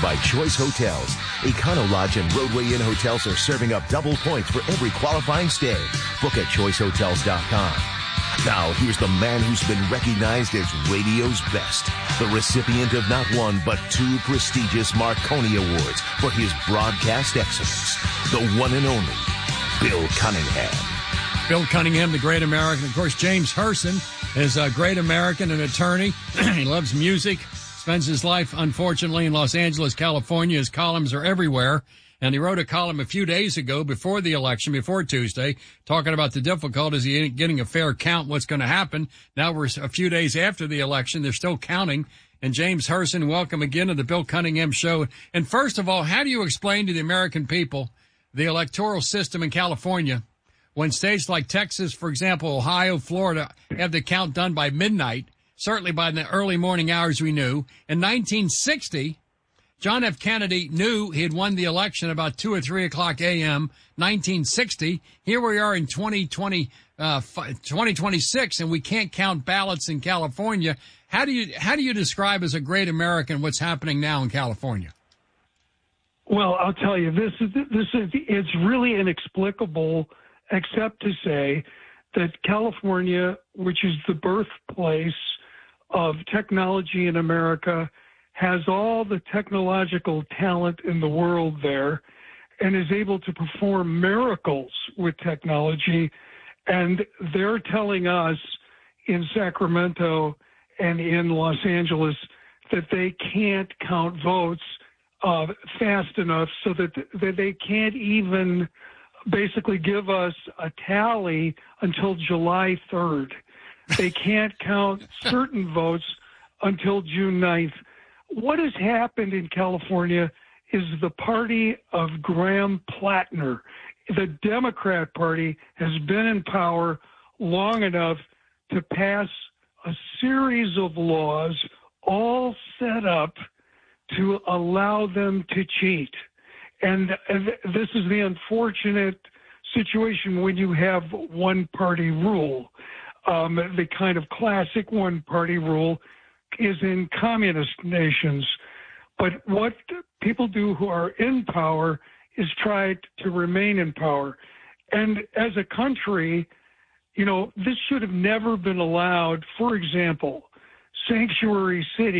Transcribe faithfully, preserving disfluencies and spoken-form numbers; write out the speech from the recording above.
by Choice Hotels. Econo Lodge and Roadway Inn hotels are serving up double points for every qualifying stay. Book at choice hotels dot com. Now, here's the man who's been recognized as radio's best, the recipient of not one but two prestigious Marconi Awards for his broadcast excellence, the one and only Bill Cunningham. Bill Cunningham, the great American. Of course, James Herson is a great American, an attorney. He loves music, spends his life, unfortunately, in Los Angeles, California. His columns are everywhere. And he wrote a column a few days ago before the election, before Tuesday, talking about the difficulties of getting a fair count, what's going to happen. Now we're a few days after the election. They're still counting. And James Herson, welcome again to the Bill Cunningham Show. And first of all, how do you explain to the American people the electoral system in California when states like Texas, for example, Ohio, Florida, have the count done by midnight, certainly by the early morning hours we knew. In nineteen sixty, John F. Kennedy knew he had won the election about two or three o'clock a.m., nineteen sixty. Here we are in twenty twenty, uh, twenty twenty-six, and we can't count ballots in California. How do you how do you describe as a great American what's happening now in California? Well, I'll tell you, this is this is it's really inexplicable, except to say that California, which is the birthplace of technology in America, has all the technological talent in the world there and is able to perform miracles with technology. And they're telling us in Sacramento and in Los Angeles that they can't count votes uh, fast enough so that, that they can't even basically give us a tally until July third. They can't count certain votes until June ninth. What has happened in California is the party of Graham Plattner. The Democrat Party has been in power long enough to pass a series of laws all set up to allow them to cheat. And this is the unfortunate situation when you have one-party rule. Um, the kind of classic one-party rule is in communist nations. But what people do who are in power is try to remain in power. And as a country, you know, this should have never been allowed. For example, Sanctuary City